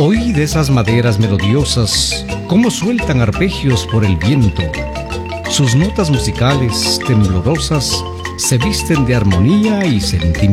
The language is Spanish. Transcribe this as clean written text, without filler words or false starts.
Oíd esas maderas melodiosas, cómo sueltan arpegios por el viento. Sus notas musicales, temblorosas, se visten de armonía y sentimiento.